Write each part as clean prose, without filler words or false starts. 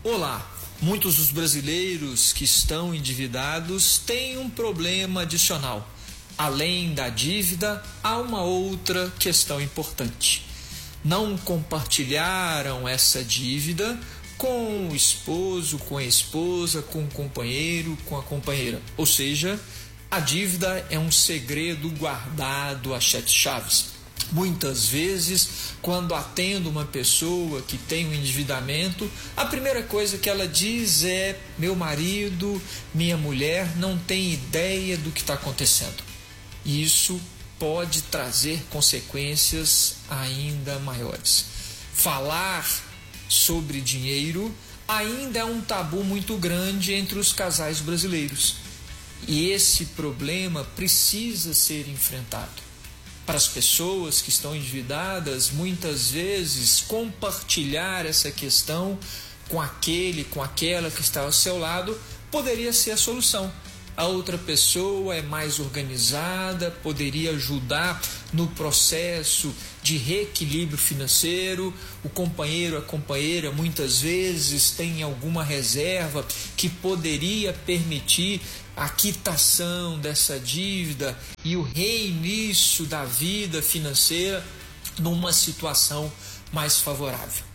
Olá, muitos dos brasileiros que estão endividados têm um problema adicional. Além da dívida, há uma outra questão importante. Não compartilharam essa dívida com o esposo, com a esposa, com o companheiro, com a companheira. Ou seja, a dívida é um segredo guardado a 7 chaves. Muitas vezes, quando atendo uma pessoa que tem um endividamento, a primeira coisa que ela diz é: meu marido, minha mulher não tem ideia do que está acontecendo. E isso pode trazer consequências ainda maiores. Falar sobre dinheiro ainda é um tabu muito grande entre os casais brasileiros. E esse problema precisa ser enfrentado. Para as pessoas que estão endividadas, muitas vezes compartilhar essa questão com aquele, com aquela que está ao seu lado, poderia ser a solução. A outra pessoa é mais organizada, poderia ajudar no processo de reequilíbrio financeiro. O companheiro, a companheira, muitas vezes tem alguma reserva que poderia permitir a quitação dessa dívida e o reinício da vida financeira numa situação mais favorável.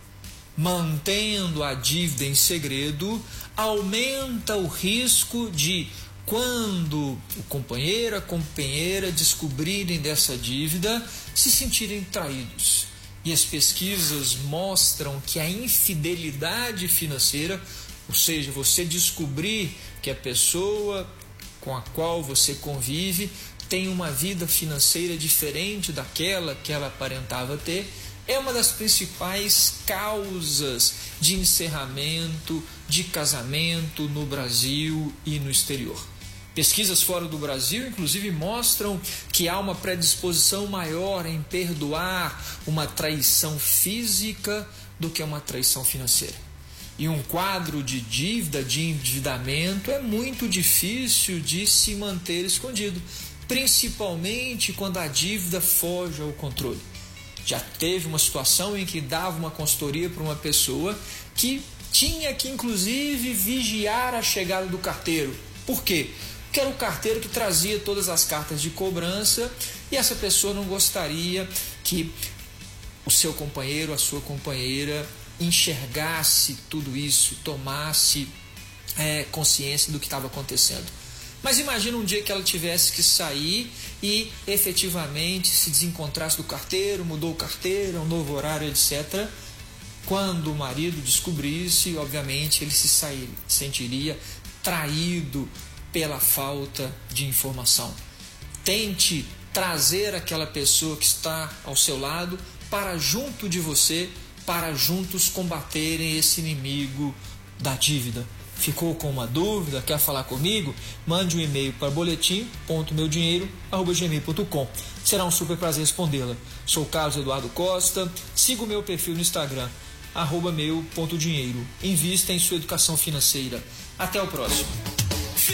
Mantendo a dívida em segredo, aumenta o risco de, quando o companheiro, a companheira descobrirem dessa dívida, se sentirem traídos. E as pesquisas mostram que a infidelidade financeira, ou seja, você descobrir que a pessoa com a qual você convive tem uma vida financeira diferente daquela que ela aparentava ter, é uma das principais causas de encerramento de casamento no Brasil e no exterior. Pesquisas fora do Brasil, inclusive, mostram que há uma predisposição maior em perdoar uma traição física do que uma traição financeira. E um quadro de dívida, de endividamento, é muito difícil de se manter escondido, principalmente quando a dívida foge ao controle. Já teve uma situação em que dava uma consultoria para uma pessoa que tinha que, inclusive, vigiar a chegada do carteiro. Por quê? Porque era o carteiro que trazia todas as cartas de cobrança e essa pessoa não gostaria que o seu companheiro, a sua companheira, enxergasse tudo isso, tomasse consciência do que estava acontecendo. Mas imagina um dia que ela tivesse que sair e efetivamente se desencontrasse do carteiro, mudou o carteiro, é um novo horário, etc. Quando o marido descobrisse, obviamente ele se sentiria traído pela falta de informação. Tente trazer aquela pessoa que está ao seu lado para junto de você, para juntos combaterem esse inimigo da dívida. Ficou com uma dúvida? Quer falar comigo? Mande um e-mail para boletim.meudinheiro@gmail.com. Será um super prazer respondê-la. Sou Carlos Eduardo Costa. Siga o meu perfil no Instagram, @meu.dinheiro. Invista em sua educação financeira. Até o próximo.